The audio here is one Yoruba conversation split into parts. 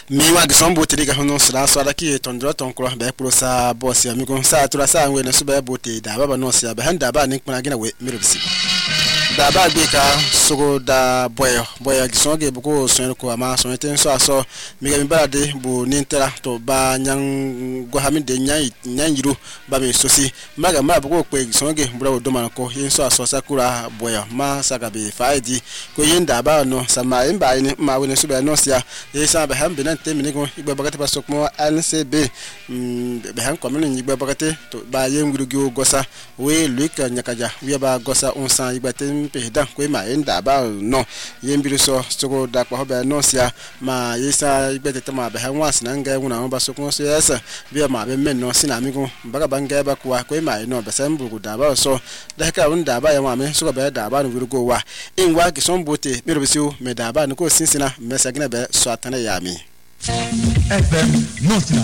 miwa gisombo tiriga hono sala swala ki tondro tonkro be prosa boss ya migo sa tura sa ngwe na suba bote da baba no sia be handa ba nik pana gina we mirobisi da ba gbe ka sogo da boyo gisonge buko sonel ko ama sonete so aso miga mi barade bu nintera to ba nyang go hamide nyanyiru ba me sosi maga ma buko pe gisonge bura do man ko yin so aso sakura boyo ma saka be faidi ko yin da ba no sama imba ni ma we na suba no sia yesa be hambe nan temini ko igba bagate pasokmo NCB be han ko men igba bagate to ba yengurugo gosa we Luc Nyakaja we ba gosa onsan igba tempe dan ko ma enda ba no yembiru so soko da kwa hoba no sia ma yesa igba tetama be han was nan ga nguna ba sokmo so yesa be ma be men no sina migo baga banga ba kwa ko ma no be sambu da ba so da ka unda ba ya ma me so ba da ba no gurugo wa inwa kisombote me robisiu me da ba no ko sinsina me sagina be so atana ya mi FM Notina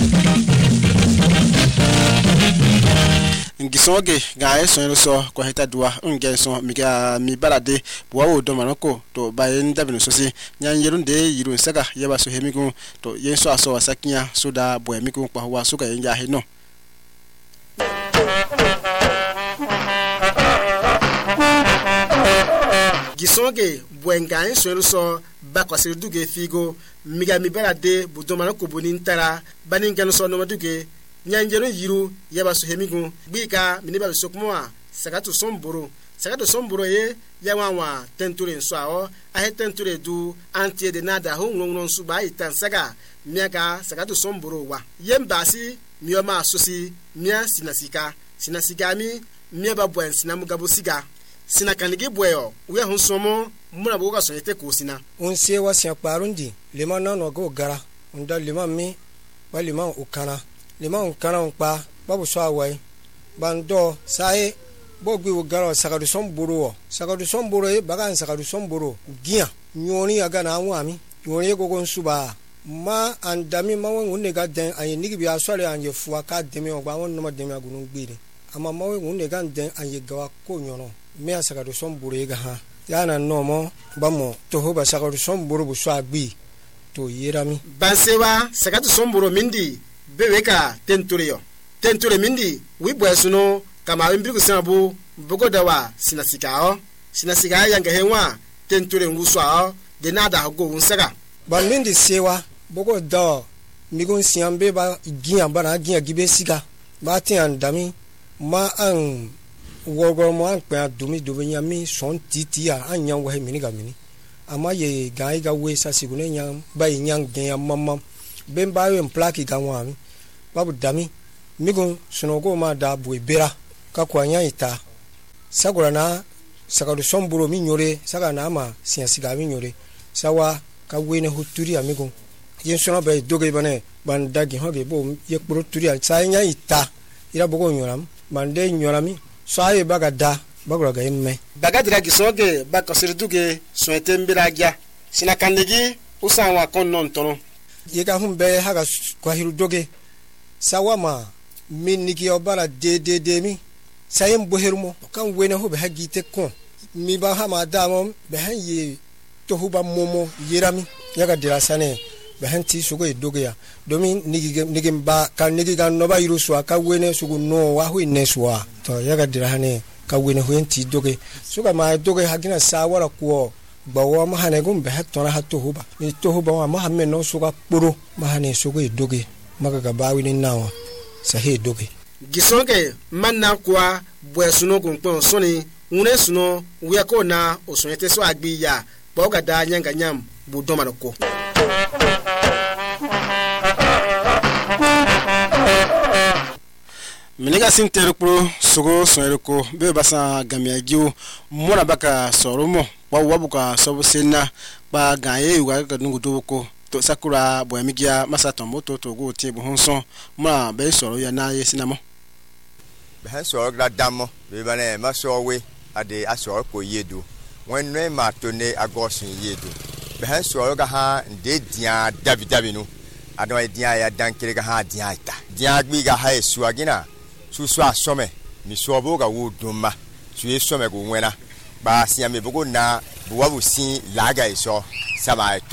ngisoge gae sonro so ko heta dua ngenso miga mi barade buwa do manoko to bayen dabino sosi nyanyerunde yiru saka yeba so hemigu to yenso aso wasakinya soda bo hemigu kwa wa suka yenja he no gisoge buengae sonro so bakwasir duge figo miga mi barade bu do manoko bonintara baningano so no maduge nyanjero yiru yaba so hemigu bika miniba sokmoa sakatu somboro ye yawanwa tenture so aho ahe tenture du antie de nada ho ngongon su ba itansaga miaga sakatu somboro wa yembasi mioma sosi mia sinasika mi miaba bwen sinamugabo siga sinakanige bweyo we ho somo muna boga so yete ko sina onse wa sia parundi lema no go gara unda lema mi wa lema ukana limon kanan pa babu so awai bando sai bogwi wogaro sakadu somboro e bagan sakadu somboro gia nyoni aga na anwami nyoni gogon suba ma andami ma won ne ga den ayi nigi bi asore anje fuwa ka demi ogba won no ma demi agunu gbire ama ma won ne ga den ayi gawa ko nyono me sakadu somboro e ga ha yana no mo bamo to hoba sakadu somboro bu so agbi to yerami bansewa sakadu somboro mindi beweka tenture mindi wibwesuno kama wimbiku sinabu bogodawa sinasika yanga henwa tenture nguswa de nada hago unsaka bandindi sewa bogoda migun siambe ba giya bana giya gibe siga ba ti andami ma an wogormo an pe adumi nyami son titia anya wa hemini gamini ama ye gai ga we sasigune nyam ba nyang gen mamam bemba we mplaki ganwami babu dami migun sunogo ma da buibera ka kwanya ita sagura na sakadu somburo mi nyore saga na ma siasiga mi nyore sawa ka wene huturi amigun yen sono be doge bane bandagi hoge bo yekburu turi an saynya ita ira bogo nyoram bande nyorami saye baga da bagura ga imme baga dira gisoge bakasir duge soete mbiragia sinakandigi usanwa konnon tono yega humbe haga kwa hiru doge sawama miniki obara de mi sayem bohermo kan wena ho be hagite kon mi ba ha ma damo be han ye to huba momo yerami yaga dirasane be han ti sugo edoge ya domi nigi ba kan nigi gan no ba yirusu aka wene sugo no wa ho ineswa to yaga dirahane ka wene ho enti doge suga ma doge hagina sawara ko gbawo ma hane gum be hatona hatto huba ni to huba ma hamme no suga kporo ma hane sugo edoge maga gabawi ni nawa sahe doge gisonge manna kwa bwesuno gunpon soni une suno wiako na osonyete so agbi ya boga da nyanga nyam budoma ko miniga sintere pro sogo sonreko be basa gamiagiu mona baka soromo wabuka sobo senna ba gaye uga kadungu doko to sakura boyamigia masaton moto to go tie bonson ma be soro ya na yesinamo be han soro gra damo be bane masowe ade asoro ko yedu wenwe ma to ne agosun yedu be han soro ga ha de dia davidavi no adon dia ya dankire ga ha dia ita dia gbi ga ha esu agina susu asome mi so bo ga wo duma su esome go wena ba sia me bogo na buwabu sin laga iso sama turwa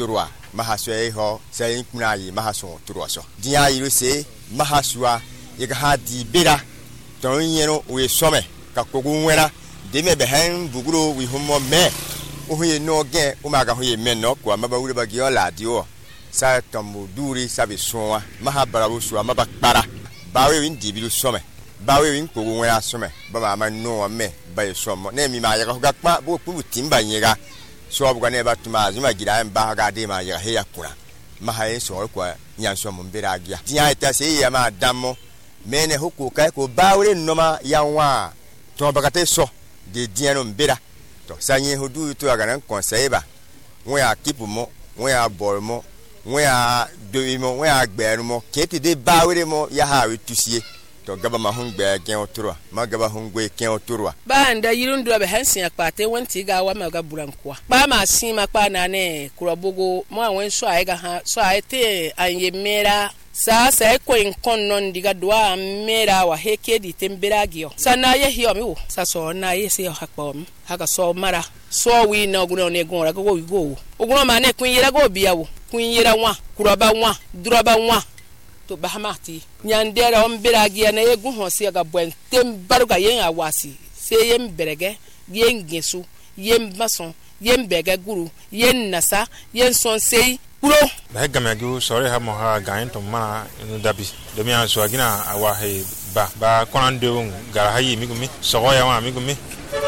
mahaswe ho sai kuna yi mahaso turoso dia yi se mahaswa yiga ha di bera ton yero we some ka kogu nwera de me be han buguro wi homo me o ye no ge o ma ga ho ye me no kwa maba wure ba gi ola di o sa tomo duri sabe soa mahabara wo so maba kpara bawe win di bilu some bawe win kogu nwera some ba ma no me ba ye somo na mi ma ya ga kpa bo pu timba nyega so bu ne ba tuma zuma gira ba ga de ma ya he ya kura ma ha ye so kwa nya so mo mbera agia dia ita se ya ma damo mene huku kai ko bawe no ya wa to ba ka te so de dia no mbera to sanye hodu to aga nan konseba won ya kipu mo won ya bor mo won ya dowi mo won ya gberu mo kete de bawe mo ya ha wetusie to gaba ma hungbe gen otoro ma gaba hungwe ken otoro ba nda yirundu be hansin akpate wonti ga wa ma ga burankwa ba ma sin ma pa na ne kurobogo mo anwen so ai ga ha so ai te anye mera sa ko in konnon diga dua mera wa heke di tembera gio sana ye hiyo mi wo sa so na ye se hakpa mi haka so mara so wi na oguno ne gon ra go oguno ma ne kun yira go bia wo kun yira wa kuroba wa duroba wa to bahamati nyandera ombera gia na egu hosi ga bwen tembaruga yen awasi se yen berege yen gesu yen mason yen bega guru yen nasa yen sonsei kuro ba gamagu sore ha mo ha gain to mana no dabi do mi anso agina awa he ba konande gara hayi mi gumi so ya wa mi gumi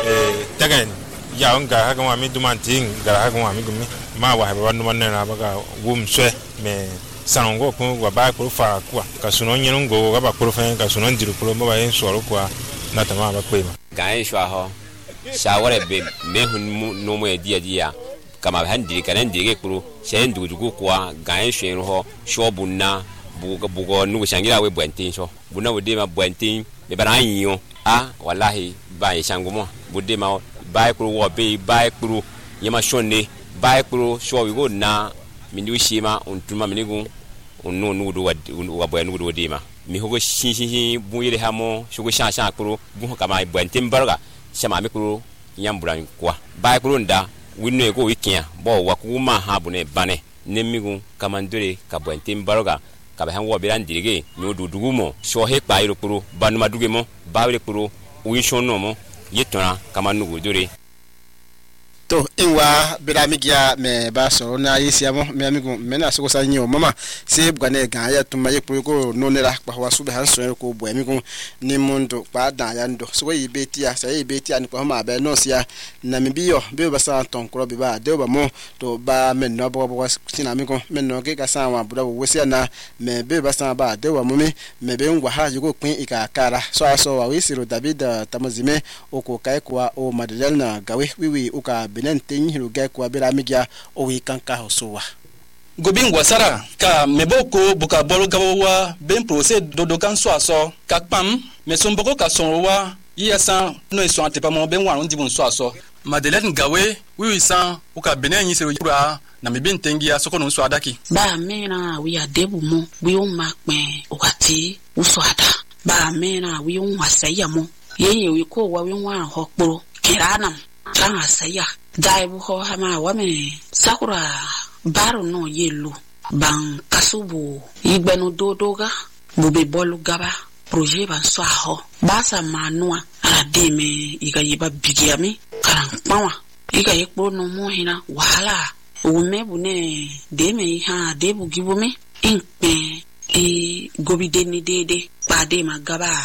tagan ya on gara ha ga mi dumanting gara ha ga mi gumi ma wa ba no manena ba ga wum swe me sanongo ko wa ba ko fa kwa ka suno nyingo ga ba ko fa ka suno ndiru ko ba yin so kwa na tama ba ko ma gain shwa ho shawara be me hun no mo dia kama handi kanan dige kuro shen dugu kwa gain shwen ho shobunna bugo nu shangira we bwentin so buna wode ma bwentin be baran yiyo wallahi ba yi shangumo bude ma ba kuro wo be ba kuro yema shonne ba kuro sho wi go na mindu shima untuma minigu unno nudu wa bwa nudu wodima mi hogo shin buyire hamo shugo sha kuro bu kama bwentin barga shama mi kuro nyamburan kwa ba kuro nda winno ego wikia bo wakuma habu ne bane nemigu kamandure kabwentin baroga kabe han wo birandirige no dudugumo so he pairo kuro banuma dugemo bawre kuro wishono mo yetona kamanugo dure to inwa biramigia me baso na yisiamo me amigo mena so sanyo mama se bwane ga ya tuma ye ko no nera kwa wasu be hanso ko bo amigo ni mundo pa da ya ndo so yi betia sa yi betia ni kwa ma be no sia na me biyo be ba sa ton kro be ba de ba mo to ba me no bo tina amigo me no ke ka sa wa buda wo sia na me be ba sa ba de wa mo me be ngwa ha yugo kwin ikakara so wa wisiro David tamazime oko kai kwa o madel na gawe wiwi uka benenten hiruga kwa biramigia o wikanka hosowa gobin wasara ka meboko buka bolu gawa ben procès dodokan so ka pam mesomboko ka sonwa yasa no so ante pa mo ben wa ndibun so Madeleine gawe wiwi san uka benen yisiru yura na mebenten ya soko no so adaki ba mena wi adebu mo wi o makpe ukati uso ada ba mena wi o wasaya mo yeye wi ko wa wi wa hokporo kiranam kama saya daibu ho hama wame sakura baro no yelu ban kasubu igbenu dodoga bube bolu gaba projet ban so ho basa manua ademe igayiba bigiami karan pawa igayekpo no mo hina wala umebu ne deme ha debu gibume inpe gobideni dede pade magaba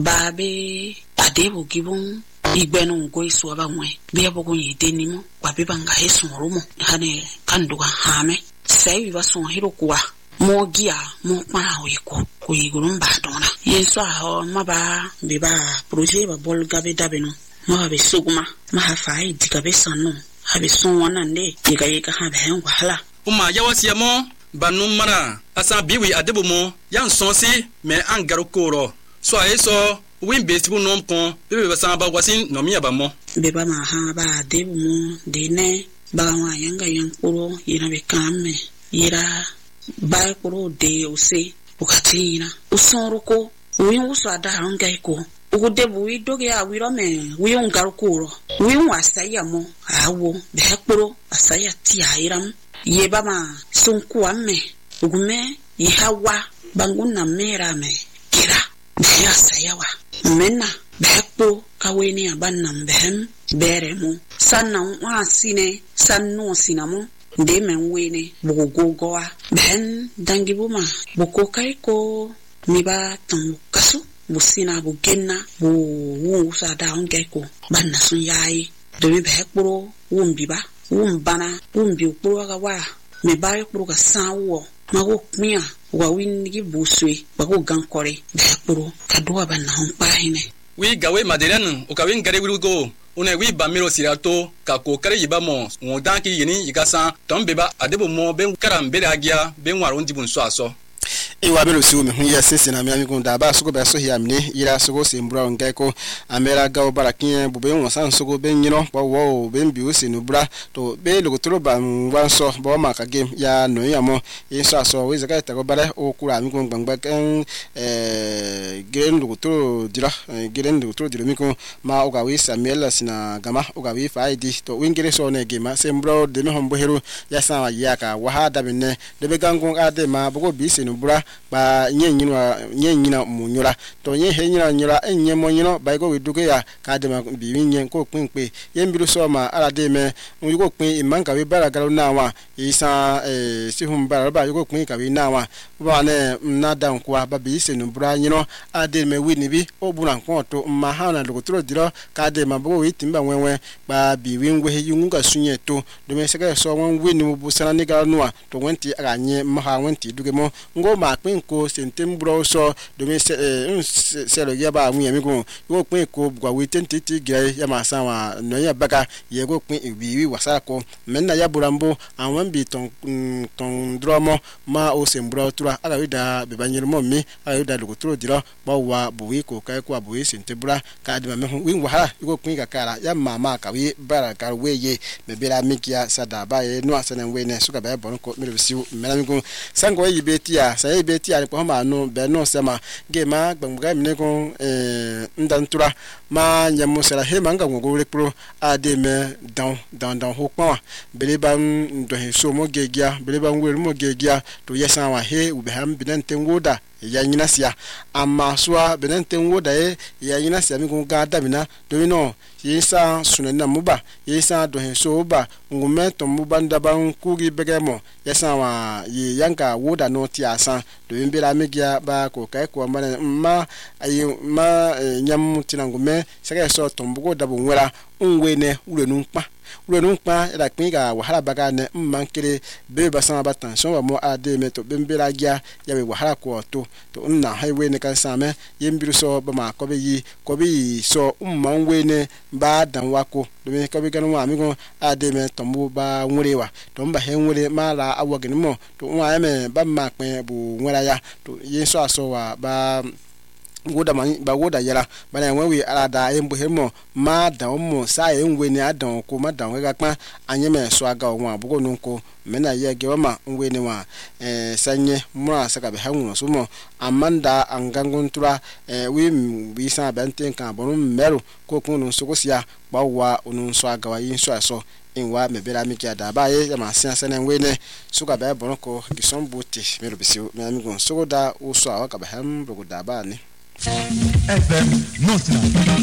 babe adebu gibun igbenu ngo isu abamwe biyabo yideni mo babibanga hesu rumo hane kanduga hame sai baso hiro kuwa mo gia mo para hoyiko kuyigurumba dona yeso aho maba beba projet ba bol gabe dabeno mo be suguma ma hafai digabe sanu habe sonwana nde yega habe hen wahala uma yawasiya mo banu mara asa biwi adebo mo yan sonsi me angaro koro so ayeso win besibu nom kon bebe basa ba wasin no mi abamo beba ma ha ba adebo mo de ne ba wa yanga yankuro yina be kamme yira ba kuro de ose ukatina usoruko win uso adaron gaiko ugudebu widoge ya wirome wiyon garukuro wiyon asaya mo awo behekporo asaya ti airam yeba ma sunku ame ugume ihawa banguna mera me kira ya sayawa menna bekpo kaweni abanna behem beremu sanna wa sine sanno sinamo de menwene bugogowa ben dangibuma bukokai ko miba tan kasu busina bugenna bu wusa da ngeko banna sun yayi domi bekpo wumbiba wumbana wumbi ukpuru ga wa me bare kpuru ga sanwo mago mia wa wingi buswe bago gankore bekpuru kadwa banna honpa hine wi gawe maderen o kawin gare wirugo una wi bamiro sirato ka ko kare yibamo ngodanki yini yigasa tombeba adebo mo ben karambere agia ben waron dibun so aso iwa belo siwo me hunya sese na miami ko da ba sugo be so hiya mne ira sugo se mbura ngai ko amera ga obarakin bu be won san sugo be nyino ba wo be mbi o se no bra to be lo tro ba wan so ba ma ka game ya no ya mo so aso we zaka ta go bare o kura mi ko gbangba kan gen lo tro dira gen lo tro dira mi ko ma o ga we samuel sina gama o ga we faidi to wingere so na game se mbro de me hombo hero ya san ya ka wa ha da binne de be gangon ade ma bo bi se no bra ba nyina munyura to nye he nyira enye monyino ba go weduge ya ka de ma bi nyen ko pinpe ye mbiru so ma ala de me yugo pin imanka we bara galo na wa isa si hum bara ba yugo pin ka we na wa ba ne na dan kwa ba bi se no bra nyino ade me wi ni bi obuna nko to ma ha na lugotro diro ka de ma bo we timba wenwe ba bi wi ngwe he yungu ka sunye to do me se ka so won wi ni bu sana ni galo no to wenti aga nye ma ha wenti duge mo ngo ma pin ko sentem bro so do me se lo ya ba mu yemi ko go pin ko gwa we tentiti gre ya ma san wa no ya baka ye go pin wi wasa ko menna ya burambo anwan bi ton dromo ma o sembro tura ala wi da be banyere mo mi ala wi da lugo turo diro ba wa bu wi ko kai ko abu wi sentebra ka de ma wi wahala go pin ka kara ya mama ka wi bara ka we ye me bela mikia sada ba ye no asana we ne suka ba bon ko mi bisi mena mi ko sango yi betia sa yi betia ko ma no be no sema ge ma gbangba mi ne ko ndantura ma nyamu sala he manga ngo le pro ade me dan ho kwa bele ban do he so mo gegia bele ban wer mo gegia to yesa wa he u be ham binante ngoda ya nyina sia amma soa binante ngoda ya nyina sia mi ko ga da mina do no yesa sunena muba yesa do he so ba ngume to muba ndaban kugi begemo yesa wa ye yanka woda no ti asan do mbira megia ba ko kai ko ma ayi ma nyam tinangume saka so tombugo dabo nwera unwene urenumpa ila pinga wahala baga ne mankere be basama batanso wa mo ade me to bembira gia ya be wahala ko to na highway ne kan same yembiru so ba ma ko be yi so manwe ne ba dan wako do me ko be gan wa mi ko ade me tombu ba nwurewa to mba he nwure mala awagin mo to wa me ba ma pin bu nwera ya to yeso aso wa ba woda yara bana wenwe alada embo hemo ma da mo sa enwe ni adan ko ma da ga pa anyeme so aga won abugo nunko mena ye ge ma nwe ni wa sanye mo asaka be hanwo so mo amanda anganguntura wi sa benten kan bonu meru ko kunu so ko sia bawa onu so aga wa yin so aso inwa mebera miki adaba ye ya masia sene nwene suka ba bono ko gison buti mero bisi me amigo so da o so aka ba ham rogo daba ni FM Notna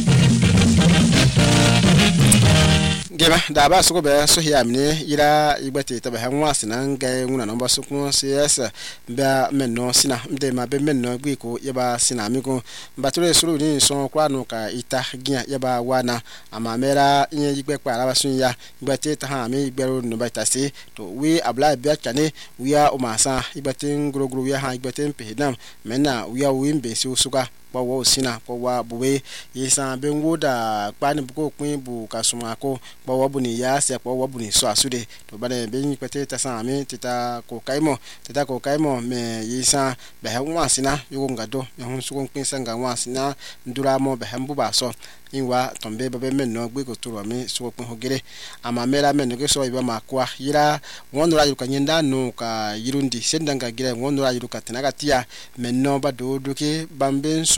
geba daba so be so hiya mne ira igbete ta ba hanwa sinan ga nguna no ba so ko cs ba menno sina mde ma be menno gbe ko ye ba sina mi ko bature suru ni so kwa no ka ita gia ye ba wana amamera yin igbe pa ala ba sun ya igbete ta ha mi igbero no ba ta se to we abla bia chane we ya o masa igbete ngro ya ha igbete mpehedam menna we ya we mbe si usuka ba wo sina ko wa buwe yesa be ngoda pani buko kwin bu kasuma ko ba wo buni ya se ko wo buni so asude to bane be ni kwete ta sa mi tita ko kaimo me yesa be ha wa sina yugo ngado me hun su ko kwin sanga wa sina ndura mo be hambu ba so inwa tombe babe menno gbe ko turo mi so ko hogere ama mera menno ke so iba makwa yira wonura yuka nyenda no ka yirundi sendanga gire wonura yuka tinaka tia menno ba do ke bambe so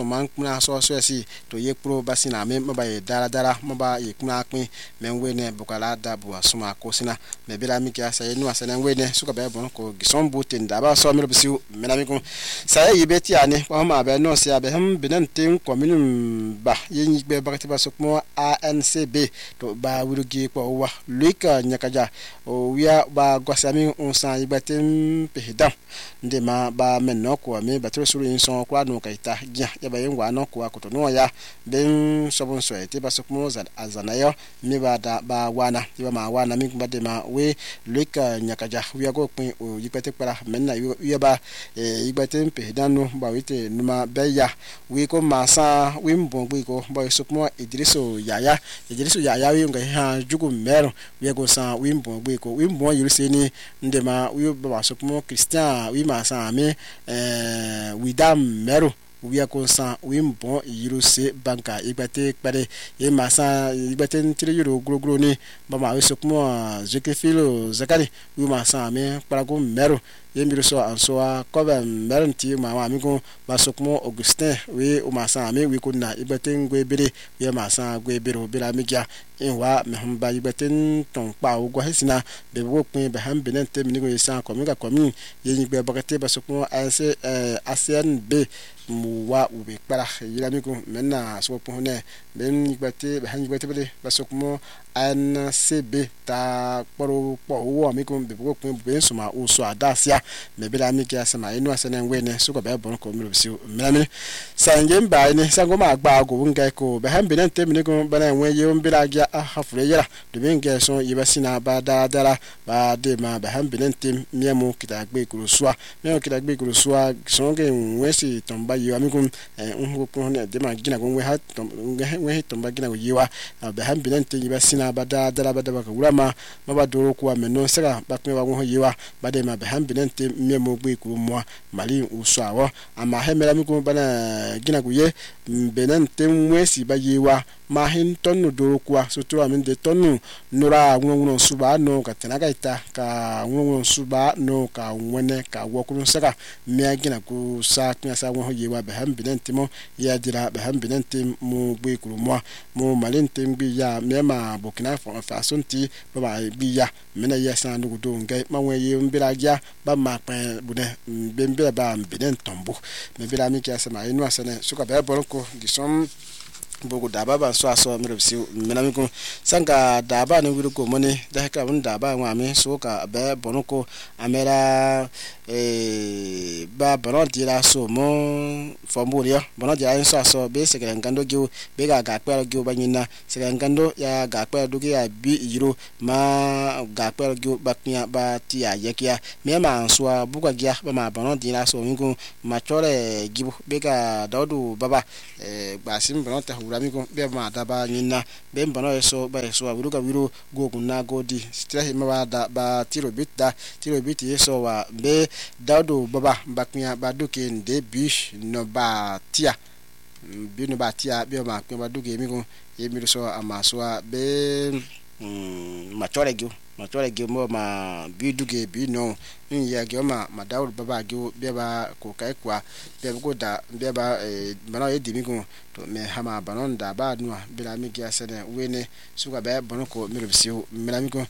so man kuna so si to ye pro basina me maba ye dara maba ye kuna pin men we ne bukala da bu asuma ko sina me bira mi kya sa ye nu asana we ne suka be bon ko gison butin da ba so me bisi me na mi ko sa ye beti ane ko ma be no sia be ham binan tin commune ba ye ni be bakati ba sokmo ANCB to ba wurugi ko wa luika nyakaja o wia ba gwasami onsan yibatem pehidam ndema ba menno ko me batro suru inson kwa no kaita gya ya ba yengwa no ko akoto no ya ben sobon so ete ba sokmo za azanayo mi ba da ba wana yiba ma wana mi kumba de ma we luika nyakaja wia go pin o yibate para menna wia ba yibatem pehidam no ba wite numa beya we ko masa we mbongwe ko ba sokmo idriso yaya wi nga ha jugu mero we go sa wi mbongwe ko wi mbo yirse ni ndema wi ba sokmo Christian wi ma sa me wi dam mero wi ko sa wi mbo yirse banka ibate pare e ma sa ibate ntire yiro grogro ni ba ma wi sokmo Jekefilo Zakari wi ma sa me para go mero yemiro so ansoa koba merenti ma mi ko basokmo Augustin we o masa me we ko na ibaten gwebere we masa gwebere obira migia enwa mehamba ibaten ton pa o gwa hisina be wo pin be ham benente mi ko yesa komiga komi yen gbe bakate basokmo ACNB muwa ube para yira mi ko menna so po ne ben ibate be han ibate be basokmo ANCB ta poro po wo mi ko be wo pin be suma o so adasia me bela mi kya sama enu asana ngwene suko be bon ko mi bisi mena sanje mba ni sango ma gba go ngai ko be han benen tem ni ko bana nwe ye mbira gya hafure yara de ben ngai so yibasina ba dara ba de ma be han benen tem miemu kita gbe kuru swa me kita gbe kuru swa so ngai nwesi tomba yiwa mi ko unhu ko ne de ma gina go nwe ha nwe tomba gina go yiwa be han benen tem yibasina ba dara ba ka urama ma ba doro ko ameno sera ba pe wa go yiwa ba de ma be han benen miemu gbe kuru mo mali uswawo ama hemela mi ko bana gina guye benen temwesi ba yewa ma hin tonu dorokwa sotura min de tonu nura ngungun suba no ka tenaga ita ka ngungun suba no ka wone ka wokun saka mi gina ku sa knya sa won yewa be ham benen timo ya dira be ham benen tem mu gbe kuru mo malin tem bi ya mema Burkina Faso nti ba bi ya mena ya sa ndugu do ngai ma wen ye mbira gya ba ma pa bude bembira ba benen tombo me bira mi kya sama inu asane suka ba bolko gisom bogo daba ba so aso mi rebsi mena mi ko sanga daba ni wiru ko moni da ka mun daba wa mi so ka ba bonko amera ba bono dira so mo fomburia bono dira so aso be se ngando giu be ga pa giu ba nyina se ngando ya ga pa do ya bi yiro ma ga pa giu ba knya ba ti ya yekia me ma so buga gya ba ma bono dira so mi ko ma chore gibu be ga dodu baba ba sim bono ta hura mi ko be ma daba nyina be bono so ba so wiru go kunna go di stre ma ba da ba tiro bit yeso wa be daudo baba baknya baduke nde bish no ba tia bi no ba tia be ma kwa baduke mi ko yemi so amaswa be machore gyo mo ma bi duge bi no ya gyo ma daudo baba gyo be ba ko kai kwa be go da be ba bana ye dimi ko to me hama banon da ba no be la mi gya sene wene suka be bono ko mi rebsiu me la mi ko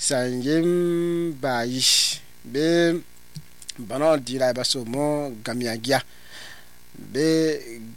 sanjem ba yi be bana dira ba so mo gamiagia be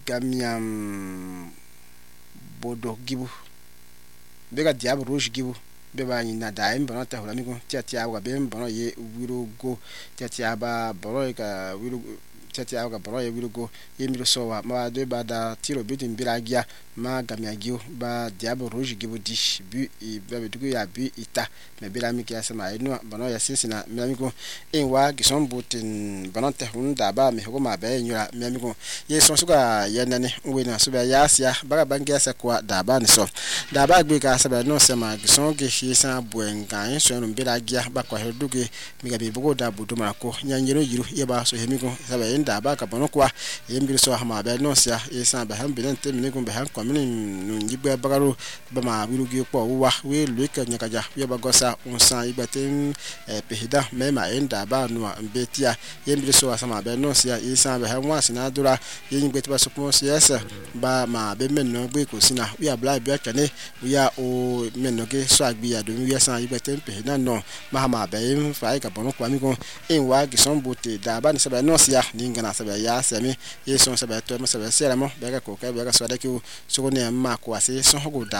gamiam bodo gibu be ga diab rouge gibu be ba nyina da em bana ta hola mi ko tia wa be bana ye wiro go tia ba boro ka wiro tia ga boro ye wiro go ye mi so wa ma de ba da tiro bitin biragia ma gamiagio ba diab rouge gibu dish bu e ba be dugo ya bu ita me bela mi kia sama eno bana ya sinsina me mi ko enwa gison butin bana ta hunda ba me ko ma ba nyura me mi ko ye so suka ye nane we na so ba ya sia ba ga bangia sa kwa da ba ni so da ba gbe ka sa ba no sema gison ge shi sa buen kan so no bela gia ba kwa heduge mi ga be bugo da budu ma ko nyanyero yiru ye ba so he mi ko sa ba da ba ka bono kwa yembiri so ha ma be no sia isa be han bilente minigun be han kwamini ngigbe bagaro ba ma birugi po wa we luika nyakaja we bagosa unsa igbaten pehida me ma enda ba no betia yembiri so asama be no sia isa be han wa sina dura yengbe tiba so mo sia ba ma be men no gbe ko sina we abla bi akane we ya o men no ge so agbi ya do we san igbaten pehida no ma be im fa ka bono kwa mi ko en wa gi son bote da ba ni se be no sia ni ngana se be ya se mi ye son se be to mo se be se mo be ka ko ka be ka so da ki so ne ma ko ase so ho